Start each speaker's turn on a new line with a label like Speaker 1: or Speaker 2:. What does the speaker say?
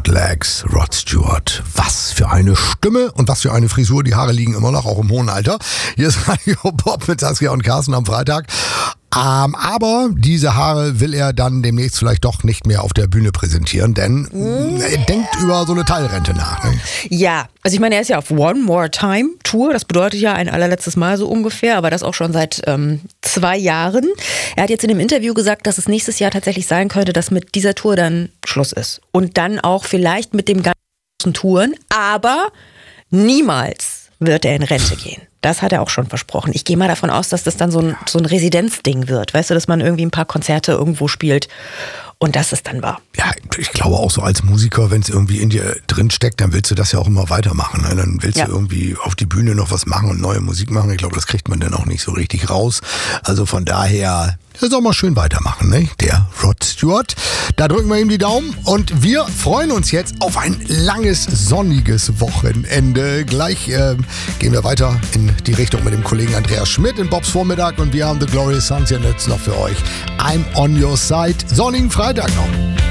Speaker 1: Short Legs, Rod Stewart. Was für eine Stimme und was für eine Frisur. Die Haare liegen immer noch, auch im hohen Alter. Hier ist Radio Bob mit Saskia und Carsten am Freitag. Aber diese Haare will er dann demnächst vielleicht doch nicht mehr auf der Bühne präsentieren, denn er denkt über so eine Teilrente nach. Ne?
Speaker 2: Ja, also ich meine, er ist ja auf One More Time Tour, das bedeutet ja ein allerletztes Mal so ungefähr, aber das auch schon seit 2 Jahren. Er hat jetzt in dem Interview gesagt, dass es nächstes Jahr tatsächlich sein könnte, dass mit dieser Tour dann Schluss ist. Und dann auch vielleicht mit dem ganzen Touren, aber niemals wird er in Rente gehen. Das hat er auch schon versprochen. Ich gehe mal davon aus, dass das dann so ein Residenzding wird. Weißt du, dass man irgendwie ein paar Konzerte irgendwo spielt und das ist dann wahr.
Speaker 1: Ja, ich glaube auch so als Musiker, wenn es irgendwie in dir drin steckt, dann willst du das ja auch immer weitermachen. Ne? Dann willst du irgendwie auf die Bühne noch was machen und neue Musik machen. Ich glaube, das kriegt man dann auch nicht so richtig raus. Also von daher, der soll mal schön weitermachen, ne? Der Rod Stewart. Da drücken wir ihm die Daumen und wir freuen uns jetzt auf ein langes, sonniges Wochenende. Gleich gehen wir weiter in die Richtung mit dem Kollegen Andreas Schmidt in Bobs Vormittag und wir haben The Glorious Sons jetzt noch für euch. I'm on your side. Sonnigen Freitag noch.